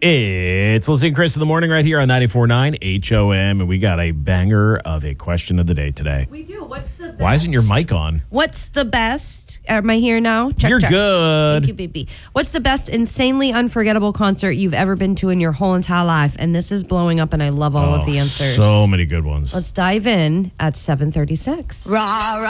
It's Lizzie and Chris in the morning right here on 94.9 HOM, and we got a banger of a question of the day today. We do. What's the best? Why isn't your mic on? What's the best? Am I here now? Check, You're check. good. Thank you, baby. What's the best insanely unforgettable concert you've ever been to in your whole entire life? And this is blowing up, and I love all of the answers. So many good ones. Let's dive in at 7:36. Rah, rah.